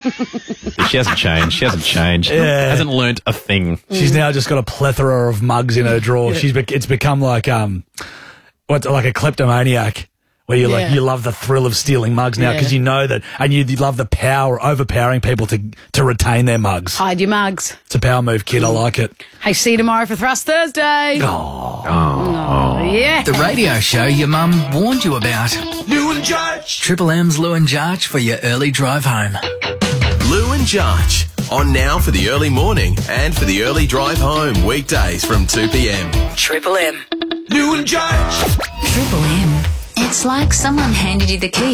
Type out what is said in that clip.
She hasn't changed. Yeah. Hasn't learnt a thing. She's now just got a plethora of mugs in her drawer. It's become like like a kleptomaniac. Where you love the thrill of stealing mugs now because you know that, and you love the power, overpowering people to retain their mugs. Hide your mugs. It's a power move, kid. I like it. Hey, see you tomorrow for Thrust Thursday. Yeah. The radio show your mum warned you about. Lou and Judge. Triple M's Lou and Jarch for your early drive home. Lou and Judge. On now for the early morning and for the early drive home. Weekdays from 2 p.m. Triple M. Lou and Judge. Triple M. It's like someone handed you the key.